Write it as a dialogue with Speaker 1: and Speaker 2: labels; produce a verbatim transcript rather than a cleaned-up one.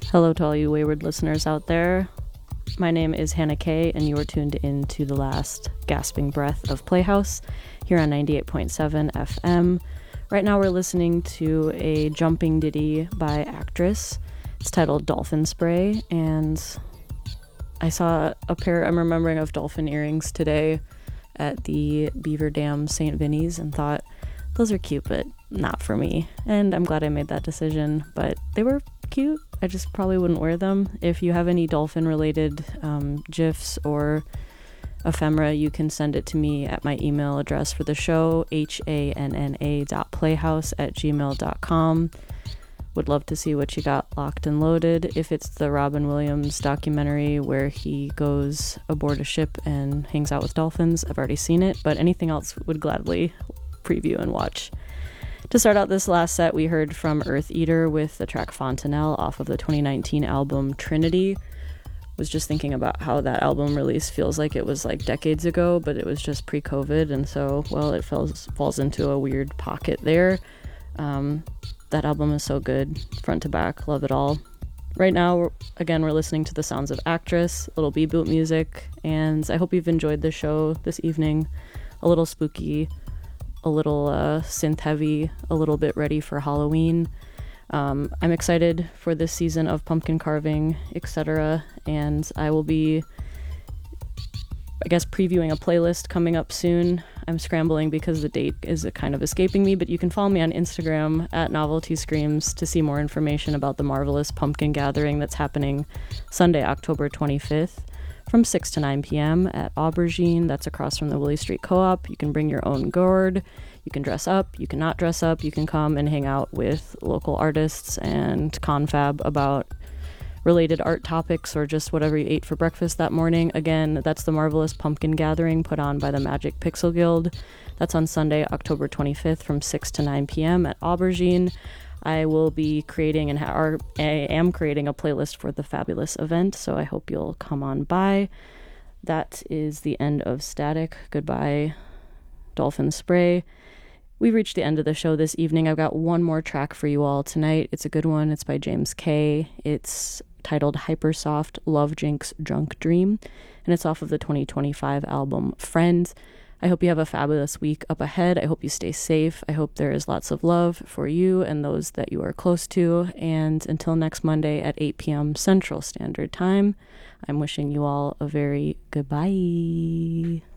Speaker 1: Hello to all you wayward listeners out there. My name is Hannah Kay, and you are tuned in to the last gasping breath of Playhouse here on ninety-eight point seven F M. Right now we're listening to a jumping ditty by Actress. It's titled Dolphin Spray, and I saw a pair, I'm remembering, of dolphin earrings today at the Beaver Dam Saint Vinny's and thought, those are cute, but not for me. And I'm glad I made that decision, but they were cute. I just probably wouldn't wear them. If you have any dolphin related um, GIFs or ephemera, you can send it to me at my email address for the show, H-A-N-N-A dot playhouse at gmail dot com. Would love to see what you got locked and loaded. If it's the Robin Williams documentary where he goes aboard a ship and hangs out with dolphins, I've already seen it, but anything else would gladly preview and watch. To start out this last set, we heard from Earth Eater with the track Fontanelle off of the twenty nineteen album Trinity. Was just thinking about how that album release feels like it was like decades ago, but it was just pre-COVID, and so, well, it falls, falls into a weird pocket there. Um, that album is so good, front to back, love it all. Right now, again, we're listening to the sounds of Actress, little B-boot music, and I hope you've enjoyed the show this evening. A little spooky, a little uh, synth-heavy, a little bit ready for Halloween. Um, I'm excited for this season of pumpkin carving, et cetera, and I will be, I guess, previewing a playlist coming up soon. I'm scrambling because the date is kind of escaping me, but you can follow me on Instagram at Novelty Screams to see more information about the marvelous pumpkin gathering that's happening Sunday, October twenty-fifth from six to nine p.m. at Aubergine. That's across from the Willie Street Co-op. You can bring your own gourd. You can dress up. You can not dress up. You can come and hang out with local artists and confab about related art topics or just whatever you ate for breakfast that morning. Again, that's the marvelous pumpkin gathering put on by the Magic Pixel Guild. That's on Sunday, October twenty-fifth from six to nine p.m. at Aubergine. I will be creating and ha- or I am creating a playlist for the fabulous event, so I hope you'll come on by. That is the end of Static. Goodbye, Dolphin Spray. We've reached the end of the show this evening. I've got one more track for you all tonight. It's a good one. It's by James Kay. It's titled Hypersoft Love Jinx Drunk Dream, and it's off of the twenty twenty-five album Friends. I hope you have a fabulous week up ahead. I hope you stay safe. I hope there is lots of love for you and those that you are close to. And until next Monday at eight p.m. Central Standard Time, I'm wishing you all a very goodbye.